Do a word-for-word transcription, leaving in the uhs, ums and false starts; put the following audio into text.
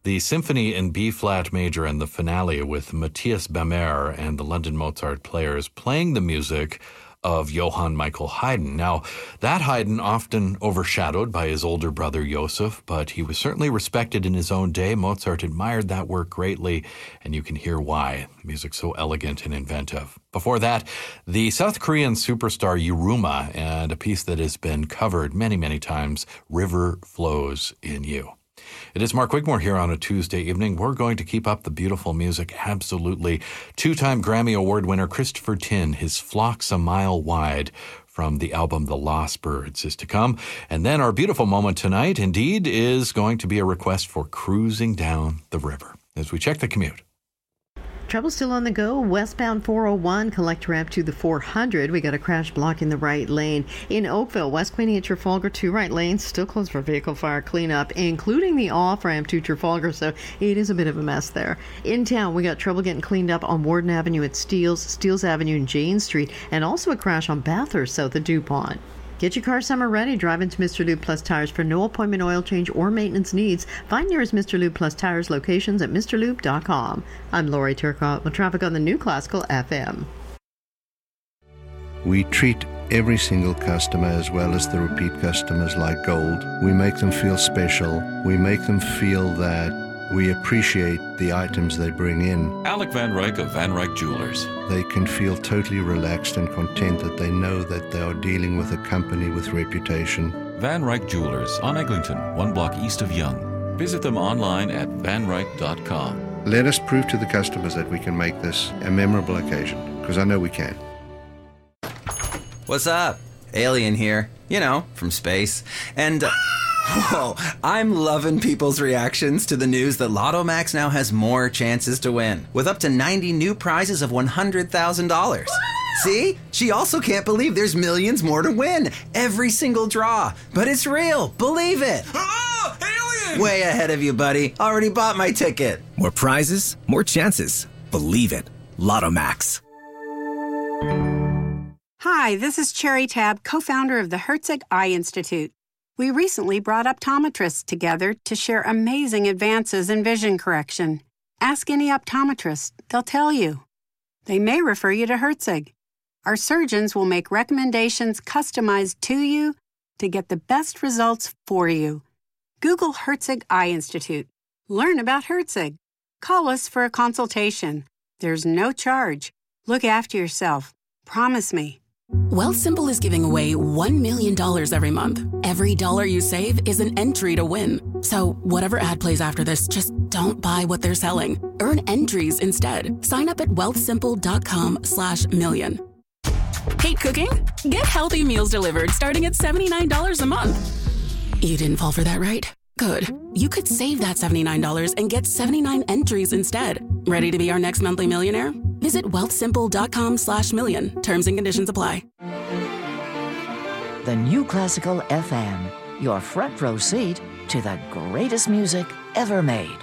The Symphony in B-flat major and the finale with Matthias Bamer and the London Mozart Players playing the music of Johann Michael Haydn. Now, that Haydn often overshadowed by his older brother Joseph, but he was certainly respected in his own day. Mozart admired that work greatly, and you can hear why. Music so elegant and inventive. Before that, the South Korean superstar Yuruma and a piece that has been covered many, many times, River Flows in You. It is Mark Wigmore here on a Tuesday evening. We're going to keep up the beautiful music, absolutely. Two-time Grammy Award winner Christopher Tin, his Flocks a Mile Wide from the album The Lost Birds is to come. And then our beautiful moment tonight, indeed, is going to be a request for Cruising Down the River as we check the commute. Trouble still on the go. Westbound four oh one, collect ramp to the four hundred. We got a crash blocking the right lane. In Oakville, West Queenie at Trafalgar, two right lanes still closed for vehicle fire cleanup, including the off-ramp to Trafalgar, so it is a bit of a mess there. In town, we got trouble getting cleaned up on Warden Avenue at Steeles, Steeles Avenue and Jane Street, and also a crash on Bathurst south of DuPont. Get your car summer ready. Drive into Mister Lube Plus Tires for no appointment oil change or maintenance needs. Find nearest Mister Lube Plus Tires locations at Mr Lube dot com. I'm Lori Turcotte with traffic on the New Classical F M. We treat every single customer as well as the repeat customers like gold. We make them feel special. We make them feel that we appreciate the items they bring in. Alec Van Ryk of Van Ryk Jewelers. They can feel totally relaxed and content that they know that they are dealing with a company with reputation. Van Ryk Jewelers on Eglinton, one block east of Yonge. Visit them online at van ryk dot com. Let us prove to the customers that we can make this a memorable occasion, because I know we can. What's up? Alien here. You know, from space. And... Uh, Whoa, I'm loving people's reactions to the news that Lotto Max now has more chances to win, with up to ninety new prizes of one hundred thousand dollars. See? She also can't believe there's millions more to win. Every single draw. But it's real. Believe it. Oh, alien! Way ahead of you, buddy. Already bought my ticket. More prizes, more chances. Believe it. Lotto Max. Hi, this is Cherry Tab, co-founder of the Herzig Eye Institute. We recently brought optometrists together to share amazing advances in vision correction. Ask any optometrist, they'll tell you. They may refer you to Herzig. Our surgeons will make recommendations customized to you to get the best results for you. Google Herzig Eye Institute. Learn about Herzig. Call us for a consultation. There's no charge. Look after yourself. Promise me. Wealthsimple is giving away one million dollars every month. Every dollar you save is an entry to win. So whatever ad plays after this, just don't buy what they're selling. Earn entries instead. Sign up at wealthsimple.com slash million. Hate cooking? Get healthy meals delivered starting at seventy-nine dollars a month. You didn't fall for that, right? Good. You could save that seventy-nine dollars and get seventy-nine entries instead. Ready to be our next monthly millionaire? Visit wealthsimple.com slash million. Terms and conditions apply. The New Classical F M, your front row seat to the greatest music ever made.